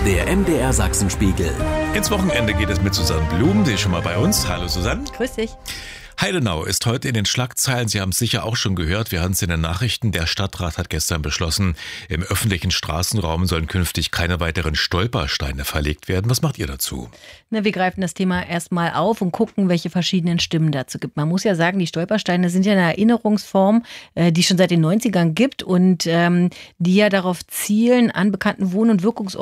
Der MDR Sachsenspiegel. Ins Wochenende geht es mit Susanne Blum. Sie ist schon mal bei uns. Hallo Susanne. Grüß dich. Heidenau ist heute in den Schlagzeilen. Sie haben es sicher auch schon gehört. Wir hören es in den Nachrichten. Der Stadtrat hat gestern beschlossen, im öffentlichen Straßenraum sollen künftig keine weiteren Stolpersteine verlegt werden. Was macht ihr dazu? Wir greifen das Thema erstmal auf und gucken, welche verschiedenen Stimmen dazu gibt. Man muss ja sagen, die Stolpersteine sind ja eine Erinnerungsform, die es schon seit den 90ern gibt und die ja darauf zielen, an bekannten Wohn- und Wirkungsorten